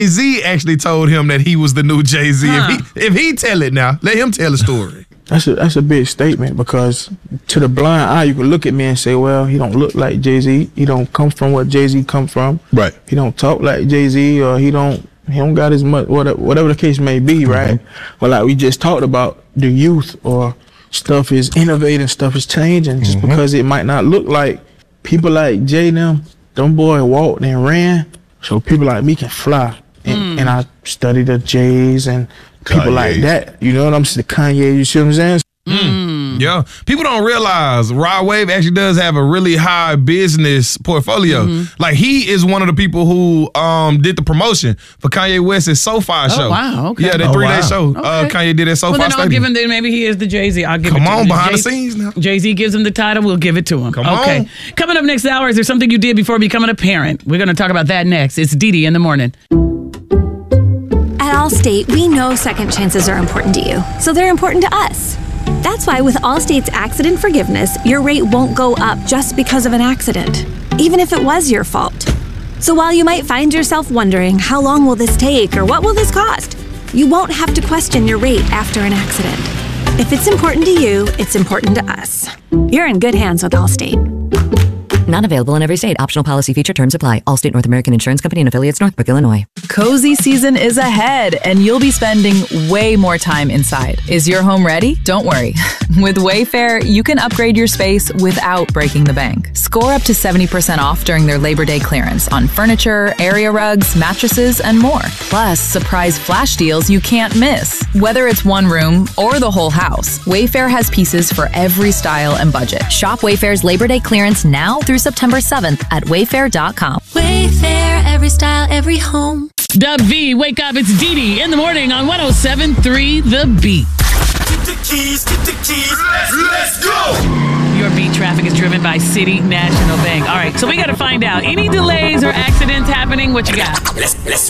Jay-Z actually told him that he was the new Jay-Z. If he tell it now, let him tell the story. That's a big statement, because to the blind eye, you can look at me and say, well, he don't look like Jay-Z. He don't come from what Jay-Z come from. Right. He don't talk like Jay-Z, or he don't got as much, whatever the case may be, right? But like we just talked about, the youth or stuff is innovating, stuff is changing, just because it might not look like people like Jay them boy walked and ran, so people like me can fly. And I study the Jays and people like that. You know what I'm saying? The Kanye, you see what I'm saying? Yeah. People don't realize Rod Wave actually does have a really high business portfolio. Like, he is one of the people who did the promotion for Kanye West's SoFi show. Oh, wow. Okay. Yeah, that 3-day show. Kanye did at SoFi Well, then I'll give Stadium. him, then maybe he is the Jay-Z. I'll give it to him. Come on, behind the scenes now. Jay-Z gives him the title, we'll give it to him. Come on. Coming up next hour, is there something you did before becoming a parent? We're going to talk about that next. It's Didi in the morning. At Allstate, we know second chances are important to you, so they're important to us. That's why with Allstate's accident forgiveness, your rate won't go up just because of an accident, even if it was your fault. So while you might find yourself wondering, how long will this take or what will this cost? You won't have to question your rate after an accident. If it's important to you, it's important to us. You're in good hands with Allstate. Not available in every state. Optional policy feature terms apply. Allstate North American Insurance Company and affiliates, Northbrook, Illinois. Cozy season is ahead, and you'll be spending way more time inside. Is your home ready? Don't worry. With Wayfair, you can upgrade your space without breaking the bank. Score up to 70% off during their Labor Day clearance on furniture, area rugs, mattresses, and more. Plus, surprise flash deals you can't miss. Whether it's one room or the whole house, Wayfair has pieces for every style and budget. Shop Wayfair's Labor Day clearance now through September 7th at wayfair.com. Wayfair, every style, every home. Dub V, wake up, it's Didi in the morning on 107.3 The Beat. Get the keys, let's go! Your beat traffic is driven by City National Bank. All right, so we got to find out, any delays or accidents happening? What you got? Let's